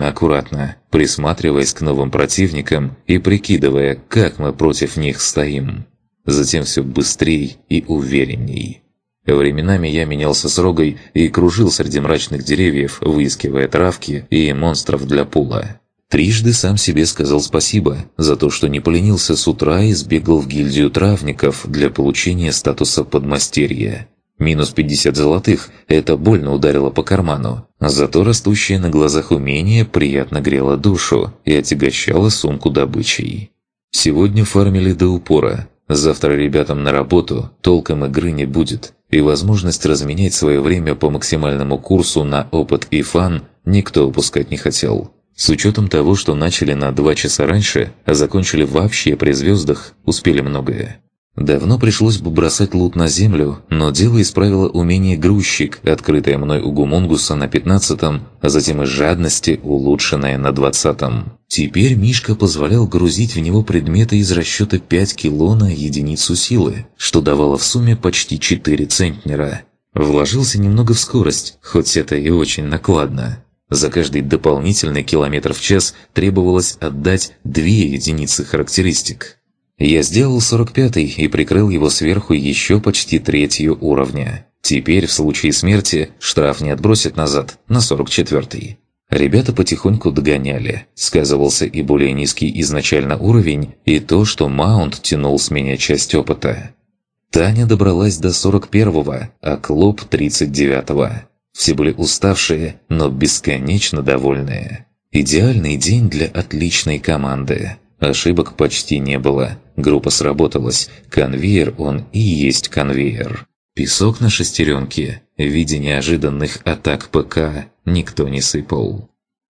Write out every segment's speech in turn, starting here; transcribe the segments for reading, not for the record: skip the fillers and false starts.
предельно аккуратно, присматриваясь к новым противникам и прикидывая, как мы против них стоим. Затем все быстрей и уверенней. Временами я менялся с рогой и кружил среди мрачных деревьев, выискивая травки и монстров для пула. Трижды сам себе сказал спасибо за то, что не поленился с утра и сбегал в гильдию травников для получения статуса подмастерья. Минус 50 золотых – это больно ударило по карману. Зато растущее на глазах умение приятно грело душу и отягощало сумку добычей. Сегодня фармили до упора. Завтра ребятам на работу, толком игры не будет. И возможность разменять свое время по максимальному курсу на опыт и фан никто упускать не хотел. С учетом того, что начали на 2 часа раньше, а закончили вообще при звездах, успели многое. Давно пришлось бы бросать лут на землю, но дело исправило умение грузчик, открытое мной у Гумунгуса на 15-м, а затем из жадности улучшенное на 20-м. Теперь Мишка позволял грузить в него предметы из расчета 5 кило на единицу силы, что давало в сумме почти 4 центнера. Вложился немного в скорость, хоть это и очень накладно. За каждый дополнительный километр в час требовалось отдать 2 единицы характеристик. Я сделал 45-й и прикрыл его сверху еще почти 3 уровня. Теперь в случае смерти штраф не отбросит назад на 44-й. Ребята потихоньку догоняли. Сказывался и более низкий изначально уровень, и то, что маунт тянул с меня часть опыта. Таня добралась до 41-го, а Клоп 39-го. Все были уставшие, но бесконечно довольные. Идеальный день для отличной команды. Ошибок почти не было. Группа сработалась. Конвейер он и есть конвейер. Песок на шестеренке в виде неожиданных атак ПК никто не сыпал.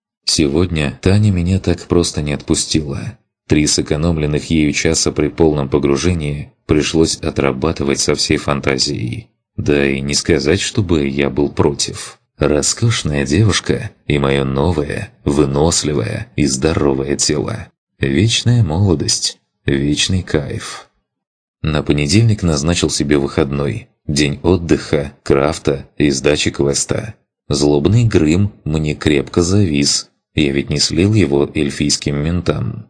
Сегодня Таня меня так просто не отпустила. 3 сэкономленных ею часа при полном погружении пришлось отрабатывать со всей фантазией. Да и не сказать, чтобы я был против. Роскошная девушка и мое новое, выносливое и здоровое тело. Вечная молодость, вечный кайф. На понедельник назначил себе выходной. День отдыха, крафта и сдачи квеста. Злобный Грым мне крепко завис. Я ведь не слил его эльфийским ментам.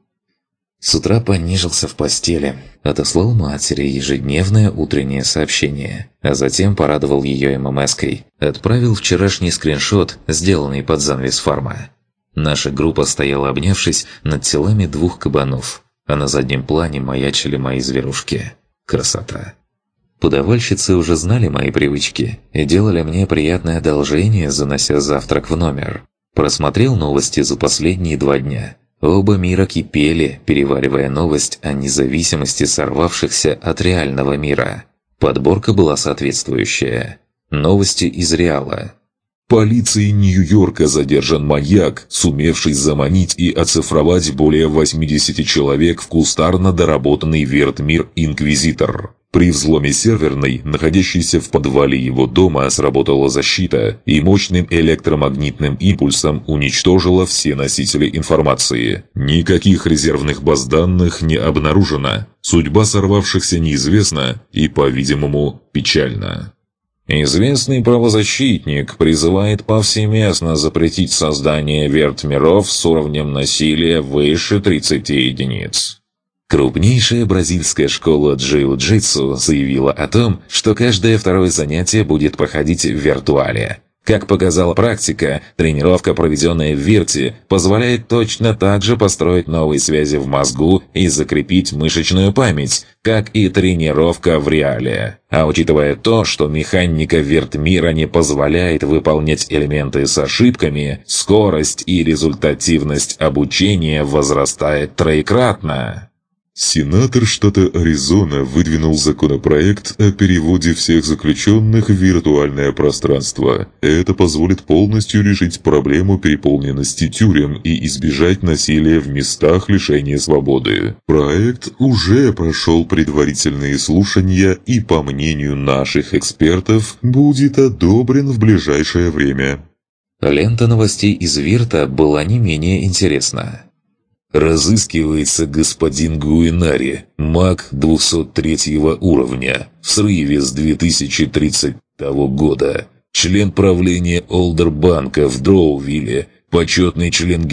С утра понежился в постели, отослал матери ежедневное утреннее сообщение, а затем порадовал ее ММС-кой. Отправил вчерашний скриншот, сделанный под занавес фарма. Наша группа стояла, обнявшись, над телами 2 кабанов, а на заднем плане маячили мои зверушки. Красота. Подавальщицы уже знали мои привычки и делали мне приятное одолжение, занося завтрак в номер. Просмотрел новости за последние 2 дня. Оба мира кипели, переваривая новость о независимости сорвавшихся от реального мира. Подборка была соответствующая. Новости из Реала. Полицией Нью-Йорка задержан маньяк, сумевший заманить и оцифровать более 80 человек в кустарно доработанный вертмир «Инквизитор». При взломе серверной, находящейся в подвале его дома, сработала защита и мощным электромагнитным импульсом уничтожила все носители информации. Никаких резервных баз данных не обнаружено. Судьба сорвавшихся неизвестна и, по-видимому, печальна. Известный правозащитник призывает повсеместно запретить создание вертмиров с уровнем насилия выше 30 единиц. Крупнейшая бразильская школа джиу-джитсу заявила о том, что каждое второе занятие будет проходить в виртуале. Как показала практика, тренировка, проведенная в вирте, позволяет точно так же построить новые связи в мозгу и закрепить мышечную память, как и тренировка в реале. А учитывая то, что механика виртмира не позволяет выполнять элементы с ошибками, скорость и результативность обучения возрастает троекратно. Сенатор штата Аризона выдвинул законопроект о переводе всех заключенных в виртуальное пространство. Это позволит полностью решить проблему переполненности тюрем и избежать насилия в местах лишения свободы. Проект уже прошел предварительные слушания и, по мнению наших экспертов, будет одобрен в ближайшее время. Лента новостей из Вирта была не менее интересна. Разыскивается господин Гуинари, маг 203 уровня, в срыве с 2030 года, член правления Олдербанка в Дроувилле, почетный член